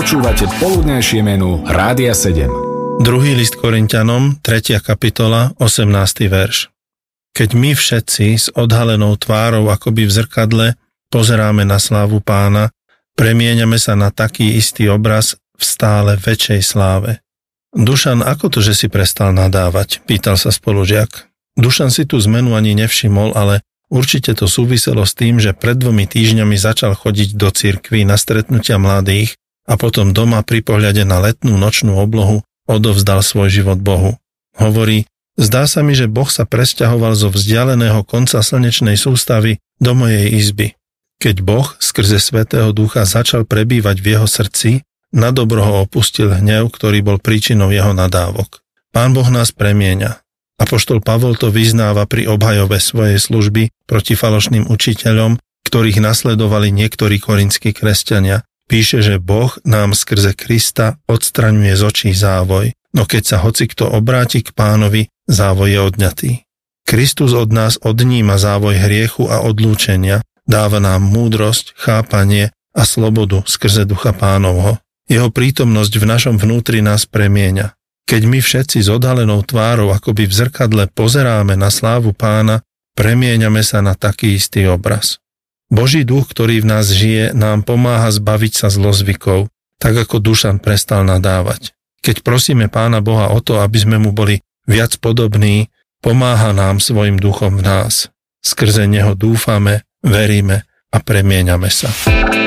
Počúvate poludnejšie menu Rádia 7. Druhý list Korinťanom, 3. kapitola, 18. verš. Keď my všetci s odhalenou tvárou akoby v zrkadle pozeráme na slávu Pána, premieňame sa na taký istý obraz v stále väčšej sláve. Dušan, ako to, že si prestal nadávať? Pýtal sa spolužiak. Dušan si tú zmenu ani nevšimol, ale určite to súviselo s tým, že pred 2 týždňami začal chodiť do cirkvi na stretnutia mladých a potom doma pri pohľade na letnú nočnú oblohu odovzdal svoj život Bohu. Hovorí, zdá sa mi, že Boh sa presťahoval zo vzdialeného konca slnečnej sústavy do mojej izby. Keď Boh skrze Svätého Ducha začal prebývať v jeho srdci, na dobro ho opustil hnev, ktorý bol príčinou jeho nadávok. Pán Boh nás premieňa. Apoštol Pavol to vyznáva pri obhajobe svojej služby proti falošným učiteľom, ktorých nasledovali niektorí korinskí kresťania. Píše, že Boh nám skrze Krista odstraňuje z očí závoj, no keď sa hocikto obráti k Pánovi, závoj je odňatý. Kristus od nás odníma závoj hriechu a odlúčenia, dáva nám múdrosť, chápanie a slobodu skrze Ducha Pánovho. Jeho prítomnosť v našom vnútri nás premieňa. Keď my všetci s odhalenou tvárou akoby v zrkadle pozeráme na slávu Pána, premieňame sa na taký istý obraz. Boží duch, ktorý v nás žije, nám pomáha zbaviť sa zlozvykov, tak ako Dušan prestal nadávať. Keď prosíme Pána Boha o to, aby sme mu boli viac podobní, pomáha nám svojim duchom v nás. Skrze neho dúfame, veríme a premieňame sa.